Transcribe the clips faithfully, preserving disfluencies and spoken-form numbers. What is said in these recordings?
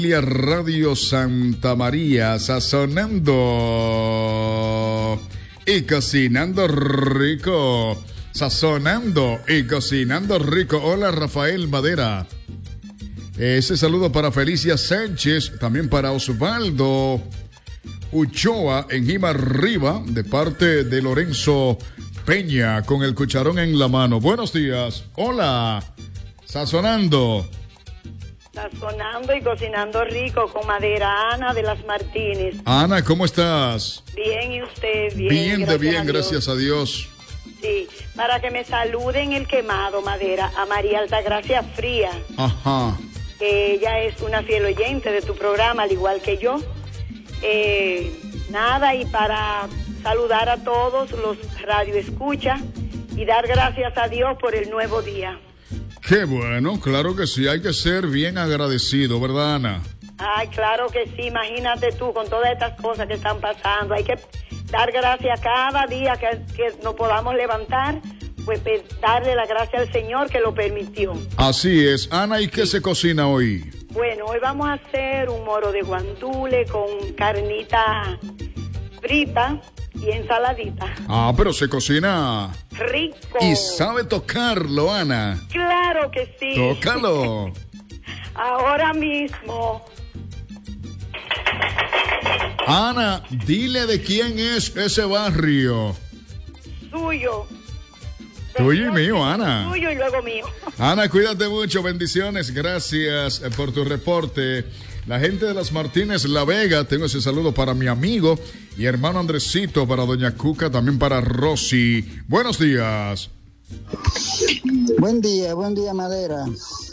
Radio Santa María, sazonando y cocinando rico, sazonando y cocinando rico. Hola, Rafael Madera. Ese saludo para Felicia Sánchez, también para Osvaldo Uchoa en Jima Arriba, de parte de Lorenzo Peña, con el cucharón en la mano. Buenos días. Hola, sazonando. Sazonando y cocinando rico con Madera. Ana de las Martínez. Ana, ¿cómo estás? Bien, ¿y usted? Bien, bien de bien, a gracias a Dios. Sí, para que me saluden el quemado, Madera, a María Altagracia Fría. Ajá. Que ella es una fiel oyente de tu programa, al igual que yo. Eh, nada, y para saludar a todos los radioescuchas y dar gracias a Dios por el nuevo día. Qué bueno, claro que sí, hay que ser bien agradecido, ¿verdad, Ana? Ay, claro que sí, imagínate tú con todas estas cosas que están pasando, hay que dar gracias cada día que, que nos podamos levantar, pues darle la gracia al Señor que lo permitió. Así es. Ana, ¿y qué sí. se cocina hoy? Bueno, hoy vamos a hacer un moro de guandule con carnita frita y ensaladita. Ah, pero se cocina rico. Y sabe tocarlo, Ana. Claro que sí. Tócalo. Ahora mismo. Ana, dile de quién es ese barrio. Suyo. Tuyo y mío, Ana. Tuyo y luego mío. Ana, cuídate mucho, bendiciones, gracias por tu reporte. La gente de las Martínez La Vega, tengo ese saludo para mi amigo y hermano Andresito, para doña Cuca, también para Rosy. Buenos días. Buen día, buen día, Madera.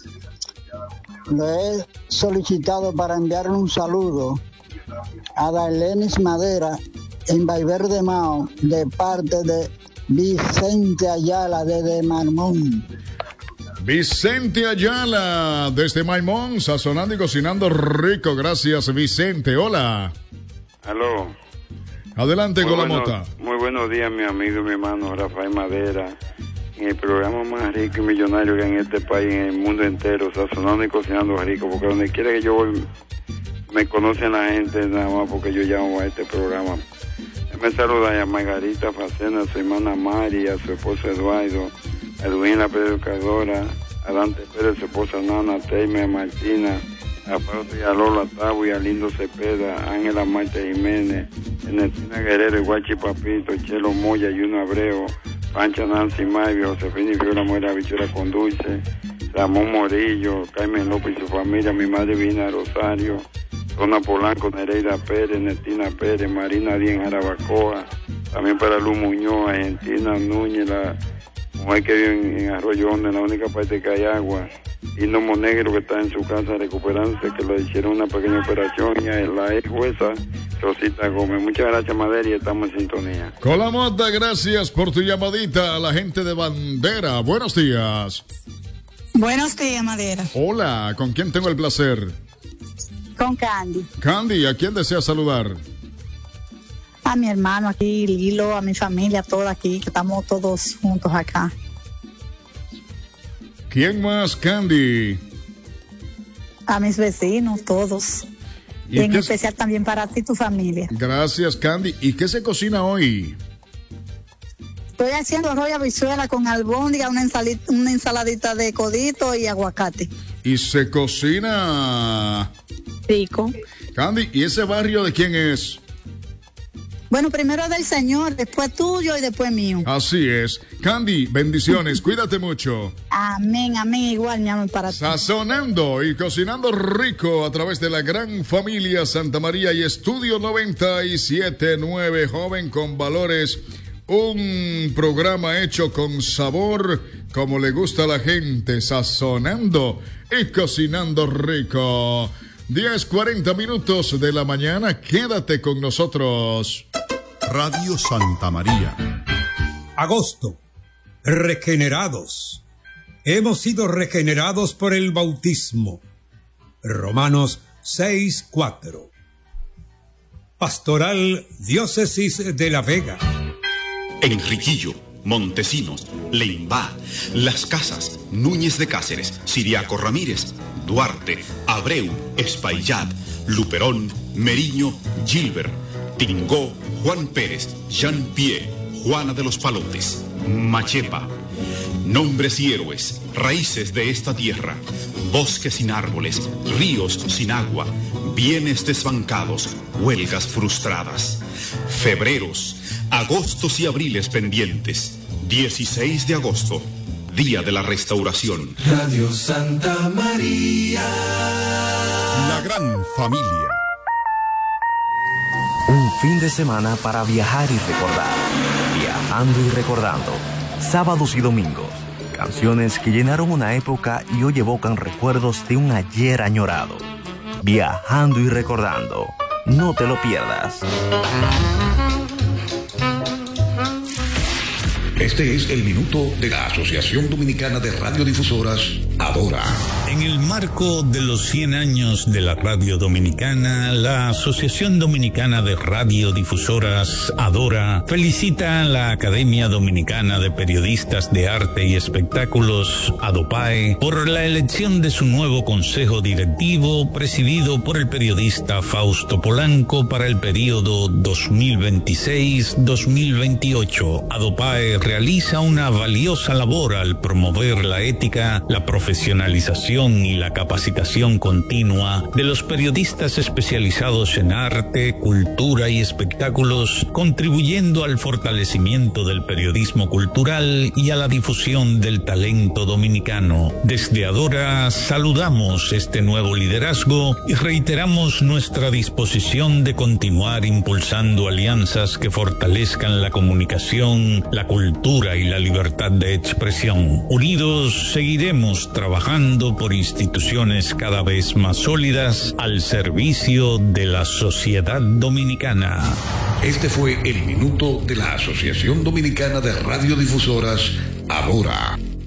Lo he solicitado para enviarle un saludo a Dailenis Madera en Valverde Mao, de parte de Vicente Ayala desde Maimón. Vicente Ayala desde Maimón, sazonando y cocinando rico. Gracias, Vicente. Hola. Aló. Adelante muy con bueno, la mota. Muy buenos días, mi amigo y mi hermano Rafael Madera. En el programa más rico y millonario que hay en este país, en el mundo entero, sazonando y cocinando rico, porque donde quiera que yo voy, me conocen la gente nada más porque yo llamo a este programa. Me saluda a Margarita Facena, a su hermana Mari, a su esposo Eduardo, a Edwina Pérez Educadora, a Dante Pérez, su esposa Nana, a Teime, a Martina, a Pablo y a Lola Tabo y a Lindo Cepeda, a Ángela Marta Jiménez, Ernestina Guerrero, Guachi Papito, Chelo Moya, Yuno Abreu, Pancha Nancy Maivia, Josefina y Fiola Muera, Bichura con Dulce, Ramón Morillo, Carmen López y su familia, mi madre Vina Rosario, Zona Polanco, Nereida Pérez, Nestina Pérez, Marina Díaz Jarabacoa, también para Luz Muñoz, Argentina Núñez, la mujer que vive en, en Arroyo Hondo, en la única parte que hay agua, y Nomo Negro que está en su casa recuperándose, que le hicieron una pequeña operación, y la ex jueza Rosita Gómez. Muchas gracias, Madera, y estamos en sintonía. Con la mota, gracias por tu llamadita a la gente de Bandera. Buenos días. Buenos días, Madera. Hola, ¿con quién tengo el placer? Con Candy. Candy, ¿a quién desea saludar? A mi hermano aquí, Lilo, a mi familia, toda aquí, que estamos todos juntos acá. ¿Quién más, Candy? A mis vecinos, todos. Y, y en especial se... también para ti y tu familia. Gracias, Candy. ¿Y qué se cocina hoy? Estoy haciendo arroz y habichuela con albóndiga, una, ensali... una ensaladita de codito y aguacate. ¿Y se cocina rico? Candy, ¿y ese barrio de quién es? Bueno, primero del Señor, después tuyo y después mío. Así es. Candy, bendiciones, cuídate mucho. Amén, amén, igual, mi amor, para ti. Sazonando y cocinando rico a través de la gran familia Santa María y Estudio noventa y siete punto nueve, joven con valores. Un programa hecho con sabor, como le gusta a la gente, sazonando y cocinando rico. diez cuarenta minutos de la mañana, quédate con nosotros. Radio Santa María. Agosto. Regenerados. Hemos sido regenerados por el bautismo. Romanos seis cuatro. Pastoral Diócesis de La Vega. Enriquillo, Montesinos, Leimbá, Las Casas, Núñez de Cáceres, Siriaco Ramírez, Duarte, Abreu, Espaillat, Luperón, Meriño, Gilbert, Tingó, Juan Pérez, Jean Pierre, Juana de los Palotes, Machepa. Nombres y héroes, raíces de esta tierra, bosques sin árboles, ríos sin agua, bienes desbancados, huelgas frustradas, febreros, agostos y abriles pendientes. dieciséis de agosto, Día de la Restauración. Radio Santa María. La gran familia. Un fin de semana para viajar y recordar. Viajando y recordando. Sábados y domingos. Canciones que llenaron una época y hoy evocan recuerdos de un ayer añorado. Viajando y recordando. No te lo pierdas. Este es el minuto de la Asociación Dominicana de Radiodifusoras, Adora. En el marco de los cien años de la radio dominicana, la Asociación Dominicana de Radiodifusoras, Adora, felicita a la Academia Dominicana de Periodistas de Arte y Espectáculos, ADOPAE, por la elección de su nuevo consejo directivo, presidido por el periodista Fausto Polanco para el periodo dos mil veintiséis a dos mil veintiocho. ADOPAE realiza una valiosa labor al promover la ética, la profesionalización y la capacitación continua de los periodistas especializados en arte, cultura y espectáculos, contribuyendo al fortalecimiento del periodismo cultural y a la difusión del talento dominicano. Desde Adora saludamos este nuevo liderazgo y reiteramos nuestra disposición de continuar impulsando alianzas que fortalezcan la comunicación, la cultura y la libertad de expresión. Unidos seguiremos trabajando por instituciones cada vez más sólidas al servicio de la sociedad dominicana. Este fue el minuto de la Asociación Dominicana de Radiodifusoras, Adora.